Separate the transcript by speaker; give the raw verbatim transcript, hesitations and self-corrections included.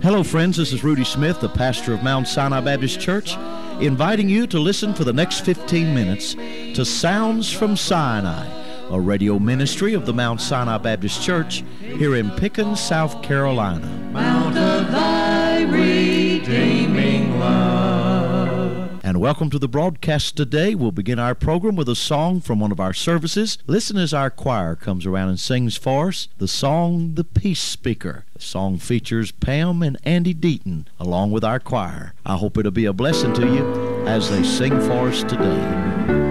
Speaker 1: Hello, friends. This is Rudy Smith, the pastor of Mount Sinai Baptist Church, inviting you to listen for the next fifteen minutes to Sounds from Sinai, a radio ministry of the Mount Sinai Baptist Church here in Pickens, South Carolina.
Speaker 2: Mount of thy redeeming love.
Speaker 1: And welcome to the broadcast today. We'll begin our program with a song from one of our services. Listen as our choir comes around and sings for us the song, The Peace Speaker. The song features Pam and Andy Deaton along with our choir. I hope it'll be a blessing to you as they sing for us today.